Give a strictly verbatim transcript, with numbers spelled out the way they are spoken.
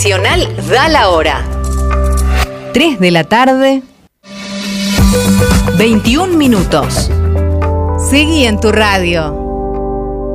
Nacional da la hora. tres de la tarde, veintiún minutos. Seguí en tu radio.